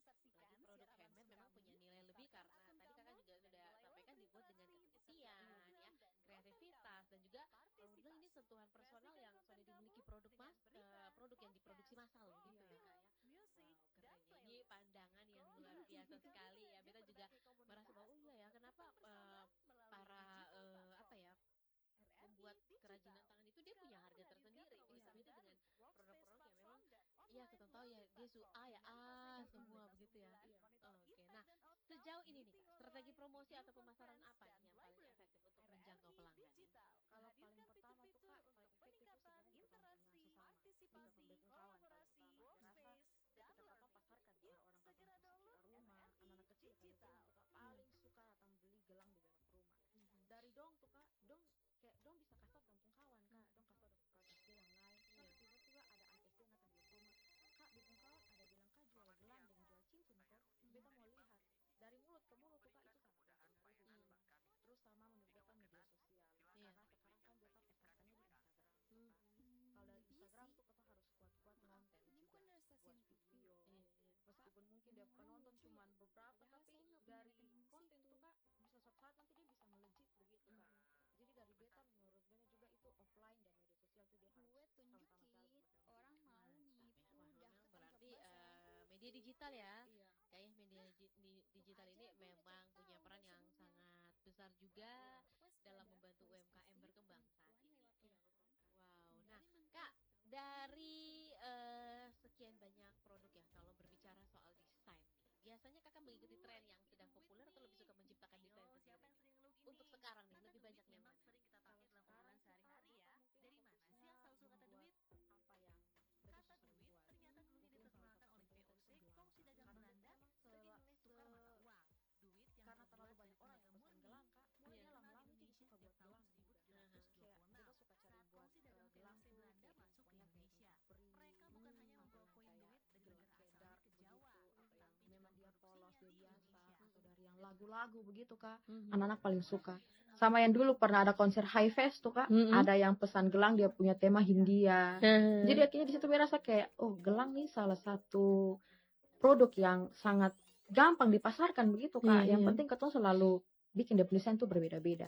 Lagi produk handmade memang punya nilai lebih karena tadi kakak juga sudah sampaikan dibuat dengan ketelitian, ya, kreativitas dan juga kalau bilang ini sentuhan personal yang sudah dimiliki produk yang diproduksi massal gitu ya kak ya. Wow, keren ya. Ini pandangan yang luar biasa sekali ya. Beta juga merasa bahwa oh iya ya, kenapa para apa ya membuat kerajinan tangan itu dia punya harga tersendiri beda-beda dengan produk-produk yang memang iya kita tahu ya dia A ya A semua begitu ya. Oke, nah sejauh ini nih kak strategi promosi atau pemasaran apa nih yang paling efektif untuk menjangkau pelanggan nih? Kalau paling pertama tuh kak, paling efektif tuh sebenarnya kita punya sesama, kita pembentuk kawan paling pertama. Dirasa ketika kita pasarkan ke orang-orang katong di sekitar rumah, anak-anak kecil kan di rumah tuh kak paling suka datang beli gelang di belakang rumah. Dari dong tuh kak, dong kayak dong bisa kasih tau dong pung kawan kak, dong kasih tau dong kakak SD yang lain. Kak tiba-tiba ada anak SD yang datang di rumah, kak di pung kawan ada bilang kak jual gelang dan jual cincin kok. Beta mau lihat. Dari mulut ke mulut tuh kak itu sangat mempengaruhi tuh. Terus sama menurut beta media sosial Iya. karena sekarang kan beta pasarkannya di Instagram tuh kak. Kalau dari Instagram tuh kita harus kuat-kuat konten juga buat video, Iya, iya. meskipun mungkin dia penonton cuman beberapa tapi dari konten tuh kak bisa suatu saat nanti dia bisa melejit begitu kak. Jadi dari beta menurut beta juga itu offline dan media sosial tuh dia harus sama-sama saling berdampingan. Mantap ya. Wah, memang berarti media digital ya. Iya, Kayak media digital ini memang punya peran yang sangat besar juga dalam membantu UMKM berkembang saat ini. iya betul. Wow. Nah, Kak, dari sekian banyak produk ya, kalau berbicara soal desain nih, biasanya Kakak mengikuti tren yang sedang populer atau lebih suka menciptakan desain sendiri? Untuk sekarang nih, lebih banyak yang mana? Kalau sekarang tuh kak beta mungkin fokusnya membuat apa yang beta suka sering buat. Mungkin salah satu contohnya tadi itu gelang kak. Kadang beta memang karena terlalu banyak orang yang pesan gelang kak, Iya. mungkin lama-lama itu suka buat gelang juga. Aha. Kayak beta suka cari buat gelang tuh kayak yang pokoknya kayak macam peri, apa yang kayak gelang kayak dark begitu, apa yang memang dia polos dia biasa, atau dari yang lagu-lagu begitu kak. Anak-anak paling suka. Sama yang dulu pernah ada konser High Fest tuh kak, ada yang pesan gelang dia punya tema Hindia. Jadi akhirnya di situ merasa kayak oh gelang nih salah satu produk yang sangat gampang dipasarkan begitu kak. Iya, Yang iya. penting ketong selalu bikin desain tuh berbeda-beda.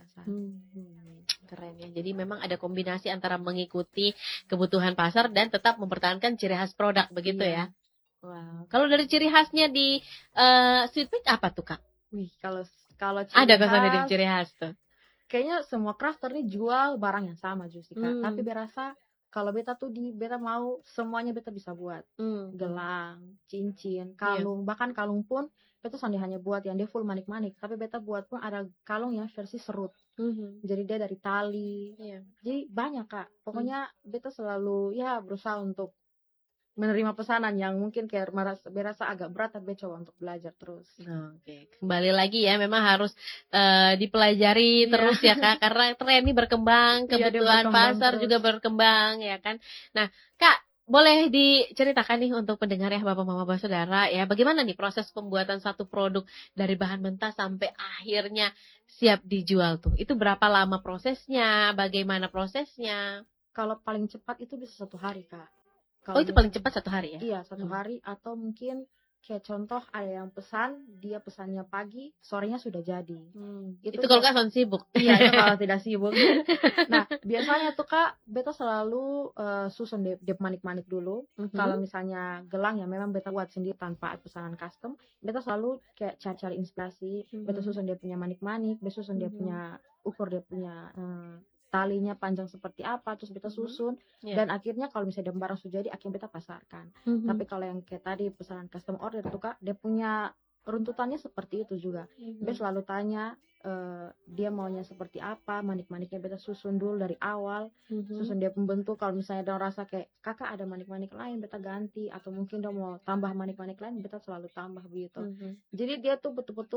Keren ya. Jadi memang ada kombinasi antara mengikuti kebutuhan pasar dan tetap mempertahankan ciri khas produk begitu Iya. ya. Wow. Kalau dari ciri khasnya di Sweetpea apa tuh kak? Wih, kalau Ada ciri kesan dari khas, ciri khas tuh. kayaknya semua crafter nih jual barang yang sama justru kak. Tapi berasa kalau beta tuh beta mau semuanya beta bisa buat. Gelang, cincin, kalung, bahkan kalung pun beta hanya buat yang dia full manik-manik. Tapi beta buat pun ada kalung yang versi serut. Jadi dia dari tali. Iya. Jadi banyak kak. Pokoknya beta selalu ya berusaha untuk menerima pesanan yang mungkin kayak berasa agak berat tapi coba untuk belajar terus. Oke, kembali lagi ya, memang harus dipelajari terus ya kak, karena tren ini berkembang, Iya, dia kebutuhan berkembang pasar terus. juga berkembang ya kan. Nah, kak, boleh diceritakan nih untuk pendengar ya, bapak mama bapak saudara ya, bagaimana nih proses pembuatan satu produk dari bahan mentah sampai akhirnya siap dijual tuh? Itu berapa lama prosesnya? Bagaimana prosesnya? Kalau paling cepat itu bisa 1 hari kak. Oh, itu paling cepat 1 hari ya? Iya, 1 hari atau mungkin kayak contoh ada yang pesan, dia pesannya pagi, sorenya sudah jadi. Itu kalau kan sibuk. Iya, itu kalau tidak sibuk. Nah, biasanya tuh kak, beta selalu susun dia manik-manik dulu. Kalau misalnya gelang yang memang beta buat sendiri tanpa pesanan custom, beta selalu kayak cari-cari inspirasi. Beta susun dia punya manik-manik, beta susun dia punya ukur dia punya talinya panjang seperti apa, terus beta susun. Dan akhirnya kalau misalnya barang sudah jadi, akhirnya beta pasarkan. Tapi kalau yang kayak tadi pesanan custom order tuh kak, dia punya runtutannya seperti itu juga. Beta selalu tanya dia maunya seperti apa, manik-maniknya beta susun dulu dari awal, susun dia pembentuk. Kalau misalnya dia rasa kayak kakak ada manik-manik lain, beta ganti, atau mungkin dia mau tambah manik-manik lain, beta selalu tambah begitu. Jadi dia tuh betul-betul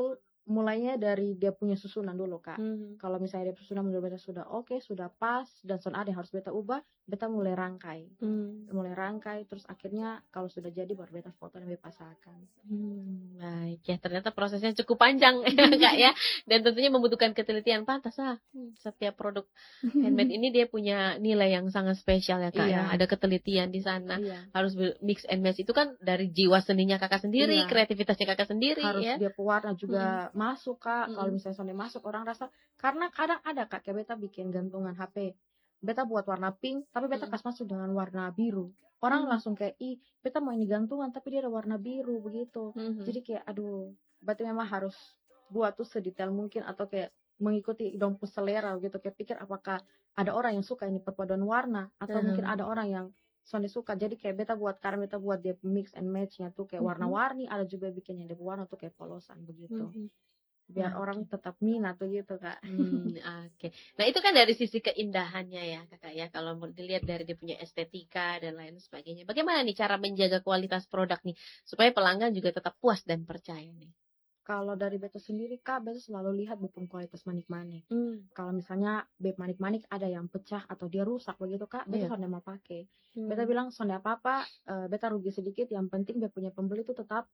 mulainya dari dia punya susunan dulu, Kak. Mhm. Kalau misalnya dia susunan menurut beta sudah oke, sudah pas, dan soal ada yang harus beta ubah, beta mulai rangkai. Mulai rangkai, terus akhirnya kalau sudah jadi baru beta foto dan beta pasarkan. Baik ya, ternyata prosesnya cukup panjang ya Kak ya, dan tentunya membutuhkan ketelitian. Pantas setiap produk handmade ini dia punya nilai yang sangat spesial ya Kak ya, Iya. ada ketelitian di sana, Iya. harus mix and match itu kan dari jiwa seninya Kakak sendiri, Iya. kreativitasnya Kakak sendiri Harus ya. dia pewarna juga masuk, Kak. Kalau Mm-mm. misalnya sonde masuk orang rasa, karena kadang ada Kak, kayak beta bikin gantungan HP. Beta buat warna pink, tapi beta kasih masuk dengan warna biru. Orang langsung kayak, ih, beta mau ini gantungan, tapi dia ada warna biru begitu. Jadi kayak, aduh, berarti memang harus buat tuh sedetail mungkin atau kayak mengikuti dong selera gitu. Kayak pikir apakah ada orang yang suka ini perpaduan warna atau mungkin ada orang yang sonde suka. Jadi kayak beta buat karena beta buat dia mix and match-nya tuh kayak warna-warni, ada juga bikin yang dia warna tuh kayak polosan begitu. Biar orang tetap minat begitu, Kak. Oke. Nah, itu kan dari sisi keindahannya ya, Kakak ya. Kalau mau dilihat dari dia punya estetika dan lain sebagainya. Bagaimana nih cara menjaga kualitas produk nih supaya pelanggan juga tetap puas dan percaya nih? Kalau dari beta sendiri, Kak, beta selalu lihat bepung kualitas manik-manik. Kalau misalnya beb manik-manik ada yang pecah atau dia rusak begitu, Kak, beta sonde mau pakai. Beta bilang sonde apa-apa, beta rugi sedikit, yang penting beta punya pembeli itu tetap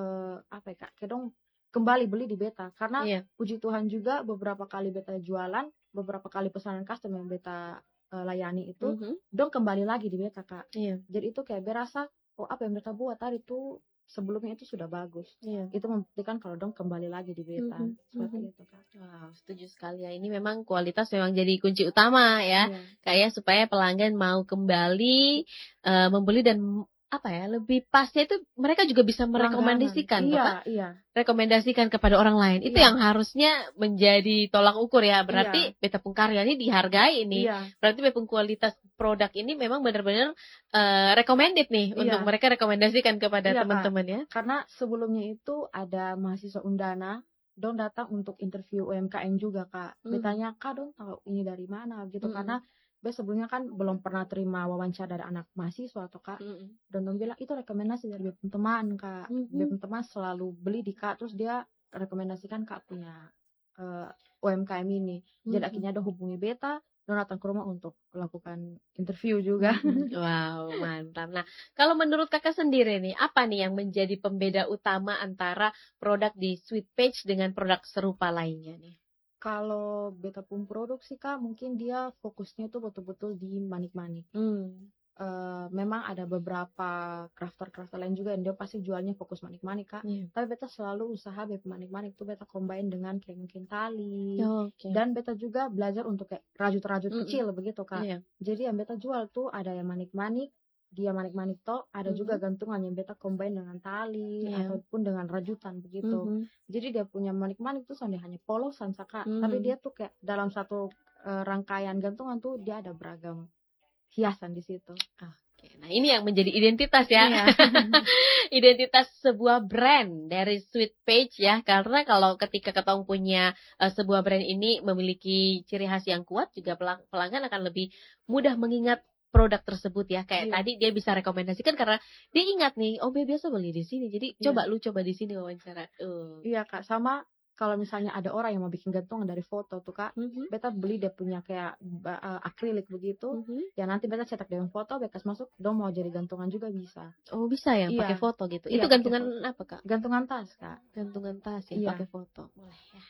apa ya, Kak, kayak dong kembali beli di beta. Karena puji Tuhan juga beberapa kali beta jualan, beberapa kali pesanan custom yang beta layani itu, dong kembali lagi di beta, Kak. Jadi itu kayak berasa, oh apa yang beta buat tadi tuh sebelumnya itu sudah bagus. Itu membuktikan kalau dong kembali lagi di beta. Seperti itu, Kak. Wow, setuju sekali ya. Ini memang kualitas memang jadi kunci utama ya. Kayak supaya pelanggan mau kembali membeli dan apa ya, lebih pasnya itu mereka juga bisa merekomendasikan, rekomendasikan kepada orang lain. Itu yang harusnya menjadi tolak ukur ya. Berarti Beta Pungkarya ini dihargai ini. Berarti Bepung kualitas produk ini memang benar-benar recommended nih untuk mereka rekomendasikan kepada teman-teman ya. Karena sebelumnya itu ada mahasiswa Undana, dong datang untuk interview UMKM juga, Kak. Betanya, Kak, dong tahu ini dari mana gitu. Karena sebelumnya kan belum pernah terima wawancara dari anak mahasiswa atau Kak. Dan dong bilang itu rekomendasi dari bepung teman, Kak. Bepung teman selalu beli di Kak, terus dia rekomendasikan Kak punya UMKM ini. Jadi akhirnya ada hubungi beta, dong datang ke rumah untuk melakukan interview juga. Wow, mantap. Nah, kalau menurut Kakak sendiri nih, apa nih yang menjadi pembeda utama antara produk di Sweet Page dengan produk serupa lainnya nih? Kalau beta pun produksi, Kak, mungkin dia fokusnya tuh betul-betul di manik-manik. Memang ada beberapa crafter lain juga yang dia pasti jualnya fokus manik-manik, Kak. Tapi beta selalu usaha beta manik-manik tuh beta combine dengan kayak mungkin tali. Dan beta juga belajar untuk kayak rajut-rajut kecil begitu, Kak. Jadi yang beta jual tuh ada yang manik-manik, dia manik-manik toh, ada juga gantungan yang beta combine dengan tali ataupun dengan rajutan begitu. Jadi dia punya manik-manik tuh hanya polosan, Kak. Tapi dia tuh kayak dalam satu rangkaian gantungan tuh dia ada beragam hiasan di situ. Oke, nah ini yang menjadi identitas ya. Identitas sebuah brand dari Sweet Page ya. Karena kalau ketika ketong punya sebuah brand ini memiliki ciri khas yang kuat, juga pelanggan akan lebih mudah mengingat produk tersebut ya. Kayak tadi dia bisa rekomendasikan karena dia ingat nih, oh dia biasa beli di sini. Jadi coba di sini wawancara. Iya, Kak, sama kalau misalnya ada orang yang mau bikin gantungan dari foto tuh, Kak, beta beli dia punya kayak akrilik begitu. Ya nanti beta cetak dengan foto, beta masuk, dong mau jadi gantungan juga bisa. Oh, bisa ya pakai foto gitu. Itu gantungan apa, Kak? Gantungan tas, Kak. Gantungan tas ya pakai foto. Boleh ya.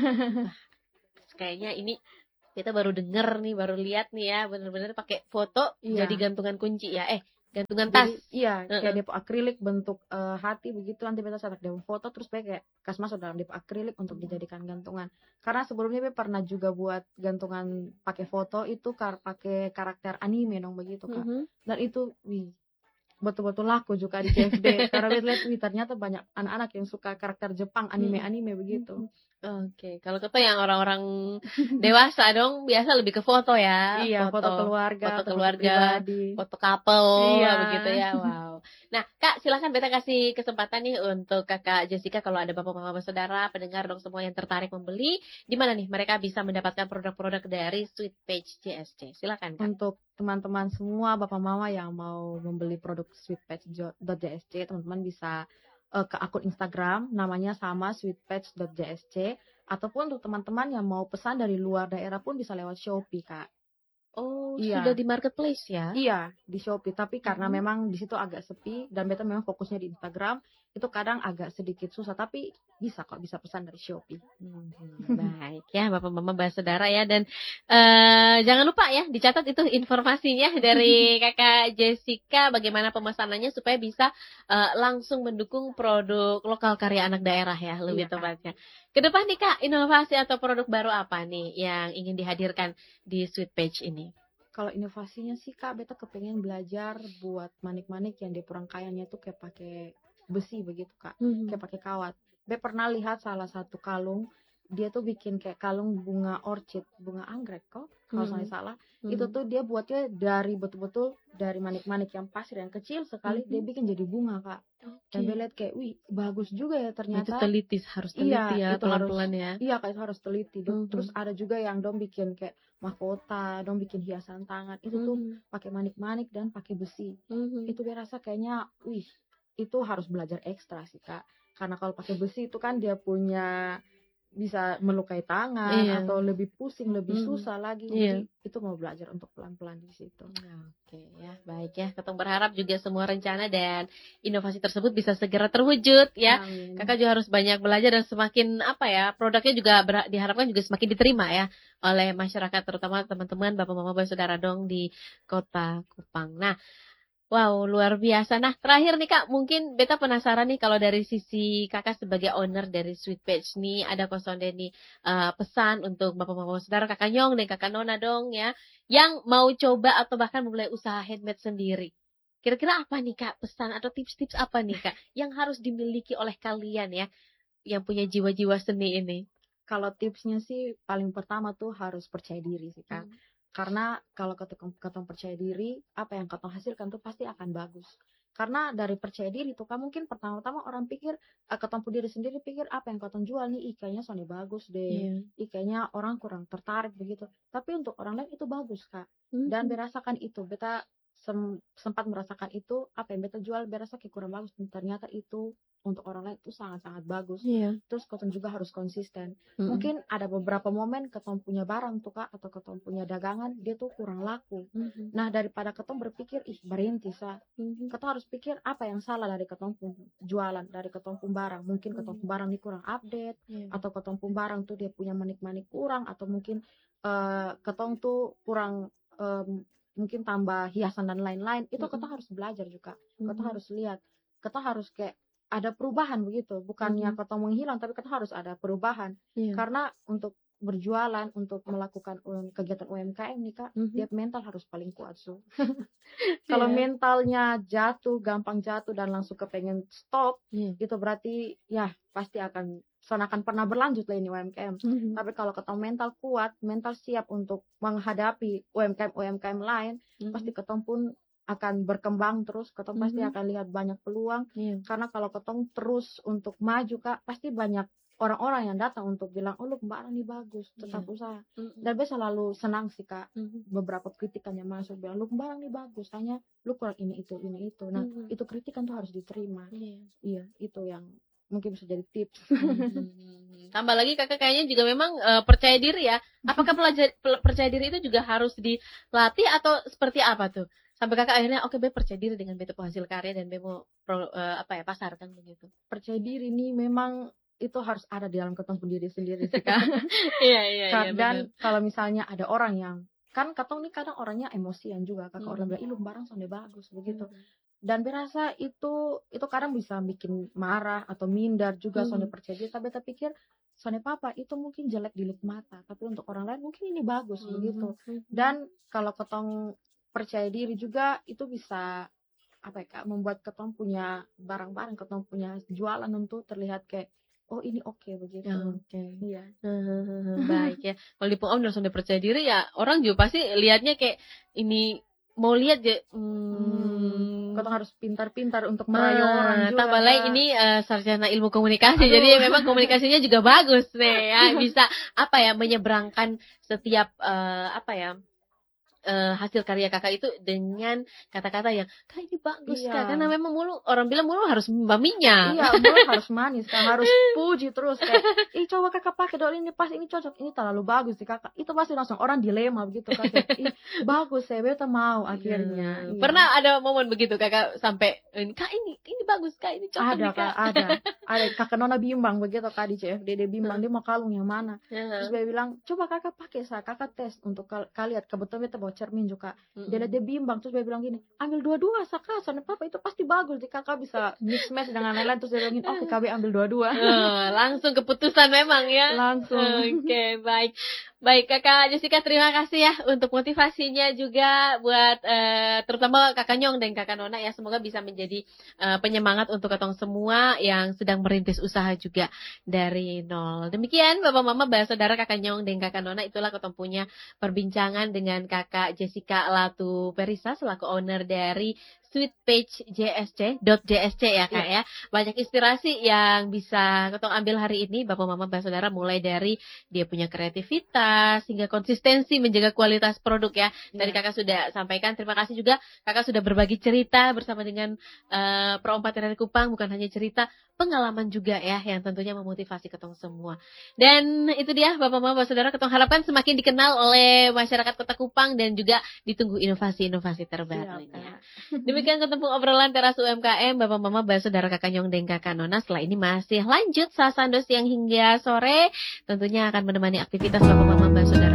Kayaknya ini kita baru denger nih, baru lihat nih ya, bener-bener pakai foto jadi gantungan kunci ya. Gantungan tas. Jadi, kayak depo akrilik bentuk hati begitu, nanti beta cetak depo foto terus kayak kas masuk dalam depo akrilik untuk dijadikan gantungan. Karena sebelumnya beta pernah juga buat gantungan pakai foto itu pakai karakter anime dong begitu, Kak. Dan itu betul-betul laku juga di CFD karena lihat ternyata banyak anak-anak yang suka karakter Jepang anime begitu. Oke, kalau kita yang orang-orang dewasa dong biasa lebih ke foto ya. Foto keluarga, foto couple begitu ya. Wow. Nah, Kak, silakan beta kasih kesempatan nih untuk Kakak Jessica kalau ada bapak mama saudara pendengar dong semua yang tertarik membeli, di mana nih mereka bisa mendapatkan produk-produk dari Sweet Page JSC. Silakan, Kak. Untuk teman-teman semua bapak mama yang mau membeli produk sweetpage.jsc, teman-teman bisa ke akun Instagram namanya sama sweetpatch.jsc, ataupun untuk teman-teman yang mau pesan dari luar daerah pun bisa lewat Shopee, Kak. Oh, sudah Iya. di marketplace ya? Iya, di Shopee. Tapi karena Mhm. memang di situ agak sepi dan beta memang fokusnya di Instagram, itu kadang agak sedikit susah. Tapi bisa kok, bisa pesan dari Shopee. Baik ya, Bapak Mama Basudara ya, dan jangan lupa ya dicatat itu informasinya dari Kakak Jessica bagaimana pemesanannya supaya bisa langsung mendukung produk lokal karya anak daerah ya, lebih Iya, Kak. tepatnya. Ke depan nih Kak, inovasi atau produk baru apa nih yang ingin dihadirkan di Sweet Page ini? Kalau inovasinya sih, Kak, beta kepengen belajar buat manik-manik yang di perangkaiannya tuh kayak pakai besi begitu, Kak. Kayak pakai kawat. Beta pernah lihat salah satu kalung, dia tuh bikin kayak kalung bunga orchid, bunga anggrek kok, kalau saya salah. Itu tuh dia buatnya dari betul-betul dari manik-manik yang pasir yang kecil sekali, dia bikin jadi bunga, Kak. Dan Oke. beta lihat kayak, wih, bagus juga ya Itu ternyata. teliti, harus teliti Iya, ya, itu harus, pelan-pelan ya. iya, Kak, itu harus teliti. Terus ada juga yang dong bikin kayak mahkota, dong bikin hiasan tangan. Itu tuh pakai manik-manik dan pakai besi. Itu dia rasa kayaknya, wih, itu harus belajar ekstra sih, Kak. Karena kalau pakai besi itu kan dia punya bisa melukai tangan Iya. atau lebih pusing, lebih susah lagi. Iya. Jadi itu mau belajar untuk pelan-pelan di situ. Oke ya, baik ya. Ketong berharap juga semua rencana dan inovasi tersebut bisa segera terwujud ya. Amin. Kakak juga harus banyak belajar dan semakin apa ya, produknya juga diharapkan juga semakin diterima ya oleh masyarakat, terutama teman-teman Bapak Mama Saudara dong di Kota Kupang. Nah, wow, luar biasa. Nah, terakhir nih Kak, mungkin beta penasaran nih kalau dari sisi Kakak sebagai owner dari Sweet Page nih, ada kosonde nih pesan untuk Bapak-bapak saudara Kakak Nyong dan Kakak Nona dong ya, yang mau coba atau bahkan memulai usaha handmade sendiri. Kira-kira apa nih Kak, pesan atau tips-tips apa nih Kak, yang harus dimiliki oleh kalian ya, yang punya jiwa-jiwa seni ini? Kalau tipsnya sih paling pertama tuh harus percaya diri sih, Kak. Karena kalau ketong percaya diri, apa yang ketong hasilkan tuh pasti akan bagus. Karena dari percaya diri tuh kan mungkin pertama-tama orang pikir, ketong diri sendiri pikir apa yang ketong jual nih, kayaknya soalnya bagus deh, kayaknya orang kurang tertarik begitu. Tapi untuk orang lain itu bagus, Kak. Dan berasakan itu, beta sempat merasakan itu, apa yang beta jual berasa kayak kurang bagus, dan ternyata itu untuk orang lain itu sangat-sangat bagus. Terus ketong juga harus konsisten. Mungkin ada beberapa momen ketong punya barang tuh, Kak, atau ketong punya dagangan, dia tuh kurang laku. Nah, daripada ketong berpikir, berhenti, ketong harus pikir apa yang salah dari ketong pun jualan, dari ketong pun barang. Mungkin ketong pun barang ini kurang update, atau ketong pun barang tuh dia punya manik-manik kurang, atau mungkin ketong tuh kurang mungkin tambah hiasan dan lain-lain. Itu ketong harus belajar juga. Ketong harus lihat. Ketong harus kayak ada perubahan begitu, bukannya ketong menghilang, tapi ketong harus ada perubahan. Karena untuk berjualan, untuk melakukan kegiatan UMKM nih, Kak, dia mental harus paling kuat. Kalau mentalnya jatuh, gampang jatuh dan langsung kepengen stop, itu berarti ya pasti akan pernah berlanjut lah ini UMKM. Tapi kalau ketong mental kuat, mental siap untuk menghadapi UMKM lain, pasti ketong pun akan berkembang terus, ketong pasti akan lihat banyak peluang. Karena kalau ketong terus untuk maju, Kak, pasti banyak orang-orang yang datang untuk bilang, oh lu barang nih bagus, tetap usaha. Dan beta selalu senang sih, Kak, beberapa kritikan yang masuk bilang, lu barang nih bagus, hanya lu kurang ini itu. Nah, itu kritikan tuh harus diterima. Iya, itu yang mungkin bisa jadi tips. Tambah lagi kakak kayaknya juga memang percaya diri ya. Apakah percaya diri itu juga harus dilatih atau seperti apa tuh? Sampai kakak akhirnya oke, be percaya diri dengan beta penghasil karya dan be mau pasarkan begitu. Percaya diri nih memang itu harus ada di dalam ketong diri sendiri sih, Kak. Iya. Dan kalau misalnya ada orang yang kan ketong nih kadang orangnya emosian juga, Kak. Orang bilang, lu barang sonde bagus begitu. Dan berasa itu kadang bisa bikin marah atau minder juga, sonde percaya diri. Tapi pikir sonde papa itu mungkin jelek di luk mata, tapi untuk orang lain mungkin ini bagus begitu. Dan kalau ketong percaya diri juga itu bisa apa ya, Kak, membuat ketong punya barang-barang, ketong punya jualan untuk terlihat kayak oh ini oke begitu. Iya. Baik ya. Kalau di Om langsung percaya diri ya, orang juga pasti lihatnya kayak ini mau lihat ya. Ketong harus pintar-pintar untuk merayu orang juga. Tambah lagi ini sarjana ilmu komunikasi. Jadi memang komunikasinya juga bagus nih ya. Bisa menyeberangkan setiap hasil karya kakak itu dengan kata-kata yang kak ini bagus Iya. kak, karena memang orang bilang mulu harus maminya. Iya, mulut harus manis kan, harus puji terus kayak, ih coba kakak pakai dong ini pas ini cocok, ini terlalu bagus sih kakak. Itu pasti langsung orang dilema begitu kan, kayak, ih bagus ya, beta mau akhirnya. Iya. Pernah ada momen begitu kakak sampai kak ini bagus kak, ini cocok Ada nih, kak, ada kakak Nona bimbang begitu kak di CFD, dia bimbang dia mau kalung yang mana. Terus dia bilang coba kakak pakai kakak tes untuk kalian, kebetulan beta bawa cermin juga. Dia lihat dia bimbang, terus dia bilang gini, ambil dua-dua Saka, soalnya papa itu pasti bagus, jadi kakak bisa mix match dengan lain-lain. Terus dia bilang gini, oke KB ambil dua-dua. Langsung keputusan memang ya. Langsung. Oke, baik kakak Jessica, terima kasih ya untuk motivasinya juga buat terutama kakak Nyong dan kakak Nona ya, semoga bisa menjadi penyemangat untuk ketong semua yang sedang merintis usaha juga dari nol. Demikian Bapak Mama, saudara kakak Nyong dan kakak Nona, itulah ketong punya perbincangan dengan kakak Jessica Latu Perisa selaku owner dari Sweet Page JSC ya kak ya. Banyak inspirasi yang bisa ketong ambil hari ini Bapak Mama saudara, mulai dari dia punya kreativitas hingga konsistensi menjaga kualitas produk ya. Tadi kakak sudah sampaikan, terima kasih juga kakak sudah berbagi cerita bersama dengan Pro 4 dari Kupang, bukan hanya cerita, pengalaman juga ya yang tentunya memotivasi ketong semua. Dan itu dia Bapak Mama saudara, ketong harapkan semakin dikenal oleh masyarakat Kota Kupang dan juga ditunggu inovasi-inovasi terbarunya. Demikian ketemu obrolan teras UMKM Bapak Mama saudara kakak Nyong dan kakak Nona. Setelah ini masih lanjut Sasando siang hingga sore, tentunya akan menemani aktivitas Bapak Mama saudara